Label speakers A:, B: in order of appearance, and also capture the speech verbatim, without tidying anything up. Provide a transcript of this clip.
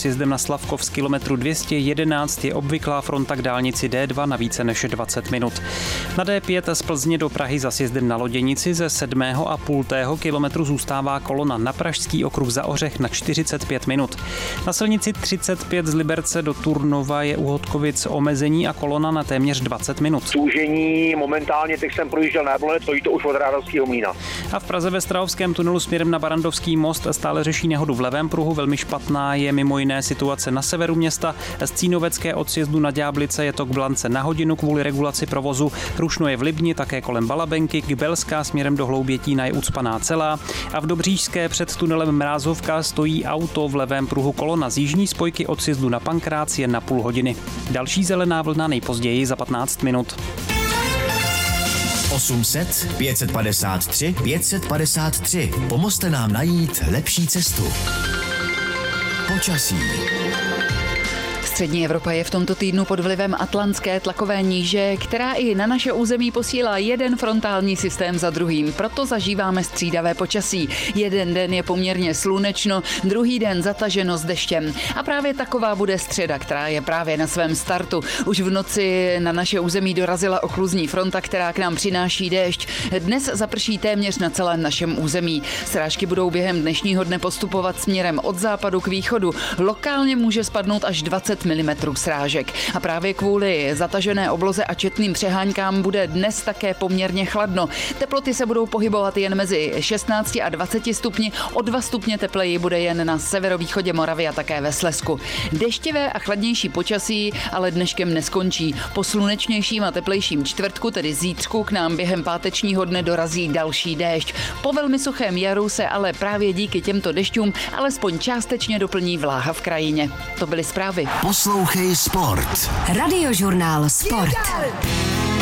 A: sjezdem na Slavkov z kilometru dvě stě jedenáct je obvyklá fronta k dálnici D dva na více než dvacet minut. Na D pět z Plzně do Prahy za sjezdem na Loděnici ze sedmého a půl kilometru zůstává kolona na Pražský okruh za Ohřech na čtyřicet pět minut. Na silnici třicet pět z Liberce do Turnova je u Hodkovic omezení a kolona na téměř dvacet minut.
B: Zúžení momentálně, teď jsem projížděl náhle, to to už od Rádovského mlýna.
A: A v Praze ve Strahovském tunelu směrem na Barandovský most stále řeší nehodu v levém pruhu. Velmi špatná je mimo jiné situace na severu města. Z Cínovecké od sjezdu na Ďáblice je to k Blance na hodinu kvůli regulaci provozu. Rušno je v Libni, také kolem Balabenky, k Belská směrem do Hloubětína je ucpaná celá. A v Dobříšské před tunelem Mrázovka stojí auto v levém pruhu, kolona z jižní spojky od sjezdu na Pankrác je na půl hodiny. Další zelená vlna nejpozději za patnáct minut.
C: osm set pět set padesát tři pět set padesát tři. Pomozte nám najít lepší cestu. Počasí.
D: Střední Evropa je v tomto týdnu pod vlivem atlantské tlakové níže, která i na naše území posílá jeden frontální systém za druhým. Proto zažíváme střídavé počasí. Jeden den je poměrně slunečno, druhý den zataženo s deštěm. A právě taková bude středa, která je právě na svém startu. Už v noci na naše území dorazila okluzní fronta, která k nám přináší déšť. Dnes zaprší téměř na celém našem území. Srážky budou během dnešního dne postupovat směrem od západu k východu. Lokálně může spadnout až dvacet milimetrů srážek. A právě kvůli zatažené obloze a četným přeháňkám bude dnes také poměrně chladno. Teploty se budou pohybovat jen mezi šestnácti a dvaceti stupni, o dva stupně tepleji bude jen na severovýchodě Moravy a také ve Slezsku. Deštivé a chladnější počasí ale dneškem neskončí. Po slunečnějším a teplejším čtvrtku, tedy zítřku, k nám během pátečního dne dorazí další déšť. Po velmi suchém jaru se ale právě díky těmto dešťům alespoň částečně doplní vláha v krajině. To byly zprávy.
C: Poslouchej Sport.
E: Radiožurnál Sport.